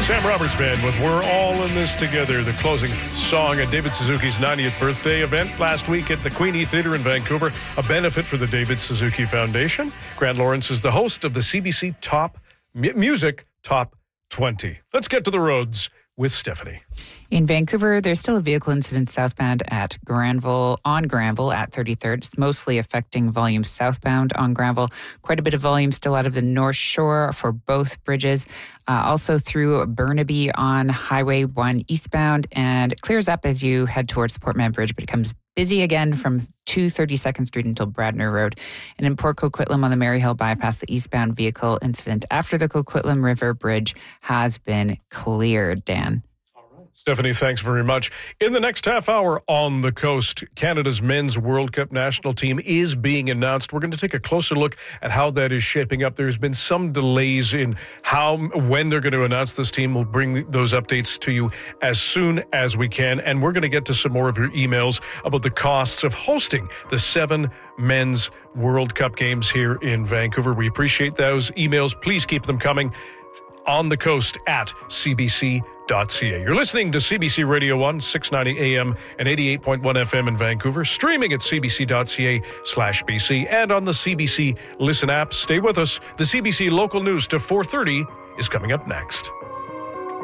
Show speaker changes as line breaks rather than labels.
Sam Roberts Band with We're All in This Together, the closing song at David Suzuki's 90th birthday event last week at the Queenie Theatre in Vancouver, a benefit for the David Suzuki Foundation. Grant Lawrence is the host of the CBC Music Top 20. Let's get to the roads with Stephanie.
In Vancouver, there's still a vehicle incident southbound on Granville at 33rd. It's mostly affecting volume southbound on Granville. Quite a bit of volume still out of the North Shore for both bridges. Also through Burnaby on Highway 1 eastbound, and it clears up as you head towards the Port Mann Bridge, but it becomes busy again from 232nd Street until Bradner Road. And in Port Coquitlam on the Maryhill bypass, the eastbound vehicle incident after the Coquitlam River Bridge has been cleared, Dan.
Stephanie, thanks very much. In the next half hour on the coast, Canada's men's World Cup national team is being announced. We're going to take a closer look at how that is shaping up. There's been some delays in when they're going to announce this team. We'll bring those updates to you as soon as we can. And we're going to get to some more of your emails about the costs of hosting the 7 men's World Cup games here in Vancouver. We appreciate those emails. Please keep them coming. On the coast at cbc.ca. You're listening to CBC Radio 1, 690 AM and 88.1 FM in Vancouver, streaming at cbc.ca/BC and on the CBC Listen app. Stay with us. The CBC Local News to 4:30 is coming up next.